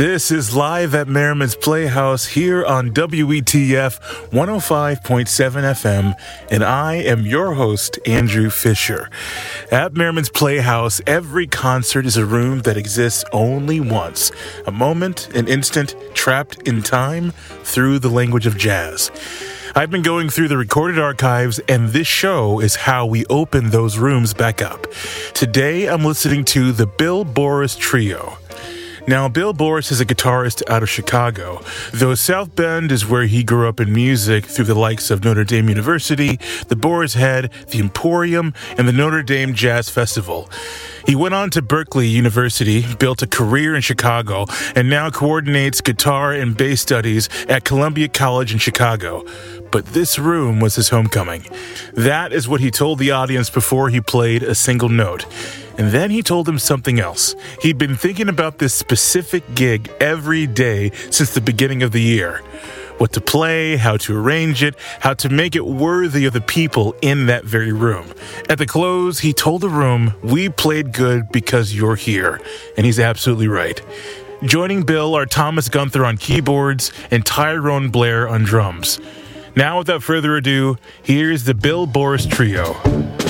This is live at Merriman's Playhouse here on WETF 105.7 FM, and I am your host, Andrew Fisher. At Merriman's Playhouse, every concert is a room that exists only once, a moment, an instant, trapped in time through the language of jazz. I've been going through the recorded archives, and this show is how we open those rooms back up. Today, I'm listening to the Bill Boris Trio. Now, Bill Boris is a guitarist out of Chicago, though South Bend is where he grew up in music through the likes of Notre Dame University, the Boar's Head, the Emporium, and the Notre Dame Jazz Festival. He went on to Berkeley University, built a career in Chicago, and now coordinates guitar and bass studies at Columbia College in Chicago. But this room was his homecoming. That is what he told the audience before he played a single note. And then he told them something else. He'd been thinking about this specific gig every day since the beginning of the year. What to play, how to arrange it, how to make it worthy of the people in that very room. At the close, he told the room, "We played good because you're here." And he's absolutely right. Joining Bill are Thomas Gunther on keyboards and Tyrone Blair on drums. Now, without further ado, here's the Bill Boris Trio.